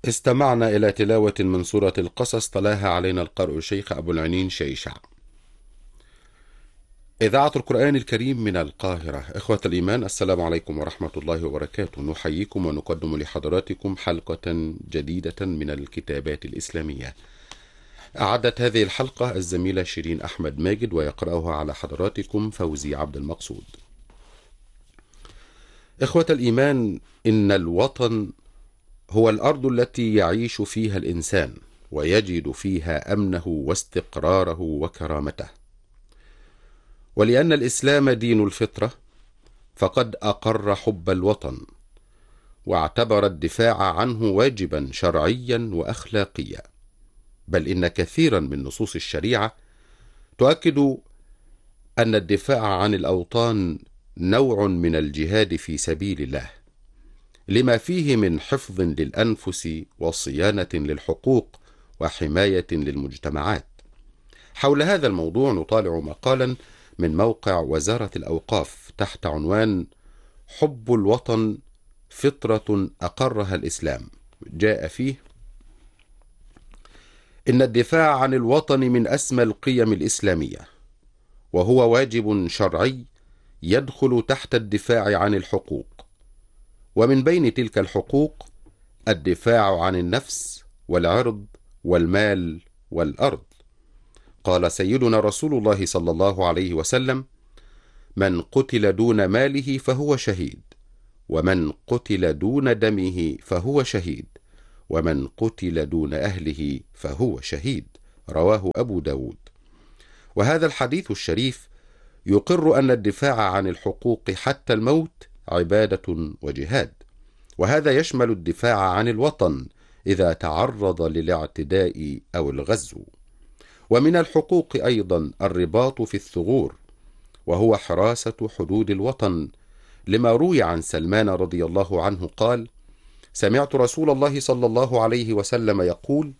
استمعنا إلى تلاوة من سورة القصص تلاها علينا القارئ الشيخ أبو العنين شيشع. إذاعة القرآن الكريم من القاهرة. إخوة الإيمان، السلام عليكم ورحمة الله وبركاته. نحييكم ونقدم لحضراتكم حلقة جديدة من الكتابات الإسلامية. أعدت هذه الحلقة الزميلة شيرين أحمد ماجد، ويقرأها على حضراتكم فوزي عبد المقصود. إخوة الإيمان، إن الوطن هو الأرض التي يعيش فيها الإنسان ويجد فيها أمنه واستقراره وكرامته. ولأن الإسلام دين الفطرة، فقد أقر حب الوطن واعتبر الدفاع عنه واجبا شرعيا وأخلاقيا، بل إن كثيرا من نصوص الشريعة تؤكد أن الدفاع عن الأوطان نوع من الجهاد في سبيل الله، لما فيه من حفظ للأنفس وصيانة للحقوق وحماية للمجتمعات. حول هذا الموضوع نطالع مقالا من موقع وزارة الأوقاف تحت عنوان حب الوطن فطرة أقرها الإسلام. جاء فيه: إن الدفاع عن الوطن من أسمى القيم الإسلامية، وهو واجب شرعي يدخل تحت الدفاع عن الحقوق، ومن بين تلك الحقوق الدفاع عن النفس والعرض والمال والأرض. قال سيدنا رسول الله صلى الله عليه وسلم: من قتل دون ماله فهو شهيد، ومن قتل دون دمه فهو شهيد، ومن قتل دون أهله فهو شهيد. رواه أبو داود. وهذا الحديث الشريف يقر أن الدفاع عن الحقوق حتى الموت عبادة وجهاد، وهذا يشمل الدفاع عن الوطن إذا تعرض للاعتداء أو الغزو. ومن الحقوق أيضا الرباط في الثغور، وهو حراسة حدود الوطن، لما روي عن سلمان رضي الله عنه قال: سمعت رسول الله صلى الله عليه وسلم يقول: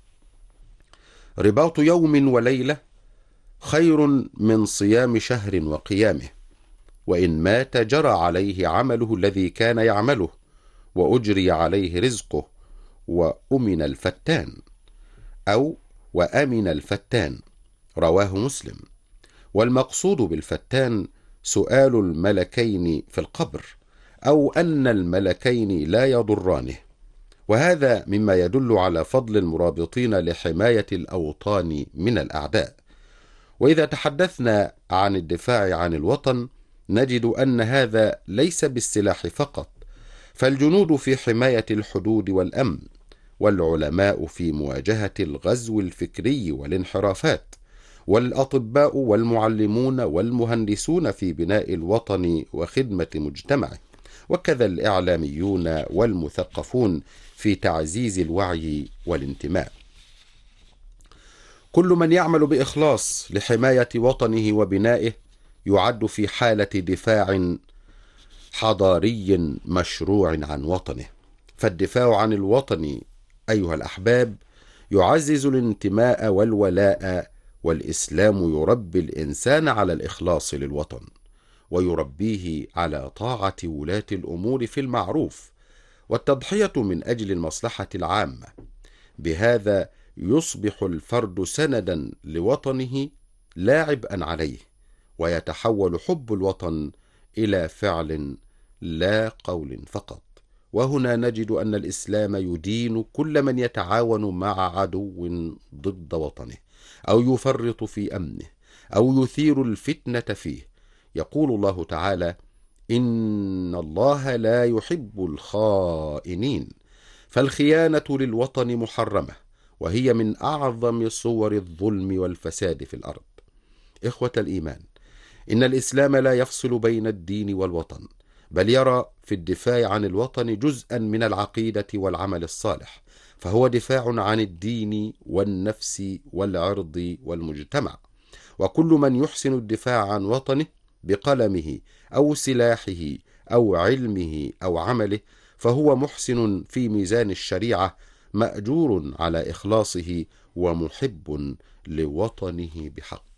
رباط يوم وليلة خير من صيام شهر وقيامه، وإن مات جرى عليه عمله الذي كان يعمله، وأجري عليه رزقه، وأمن الفتان أو وأمن الفتان. رواه مسلم. والمقصود بالفتان سؤال الملكين في القبر، أو أن الملكين لا يضرانه، وهذا مما يدل على فضل المرابطين لحماية الأوطان من الأعداء. وإذا تحدثنا عن الدفاع عن الوطن نجد أن هذا ليس بالسلاح فقط، فالجنود في حماية الحدود والأمن، والعلماء في مواجهة الغزو الفكري والانحرافات، والأطباء والمعلمون والمهندسون في بناء الوطن وخدمة مجتمعه، وكذا الإعلاميون والمثقفون في تعزيز الوعي والانتماء. كل من يعمل بإخلاص لحماية وطنه وبنائه يعد في حالة دفاع حضاري مشروع عن وطنه. فالدفاع عن الوطن أيها الأحباب يعزز الانتماء والولاء، والإسلام يربي الإنسان على الإخلاص للوطن، ويربيه على طاعة ولاة الأمور في المعروف والتضحية من أجل المصلحة العامة. بهذا يصبح الفرد سندا لوطنه لا عبئا عليه، ويتحول حب الوطن إلى فعل لا قول فقط. وهنا نجد أن الإسلام يدين كل من يتعاون مع عدو ضد وطنه، أو يفرط في أمنه، أو يثير الفتنة فيه. يقول الله تعالى: إن الله لا يحب الخائنين. فالخيانة للوطن محرمة، وهي من أعظم صور الظلم والفساد في الأرض. إخوة الإيمان، إن الإسلام لا يفصل بين الدين والوطن، بل يرى في الدفاع عن الوطن جزءا من العقيدة والعمل الصالح، فهو دفاع عن الدين والنفس والعرض والمجتمع. وكل من يحسن الدفاع عن وطنه بقلمه أو سلاحه أو علمه أو عمله فهو محسن في ميزان الشريعة، مأجور على إخلاصه ومحب لوطنه بحق.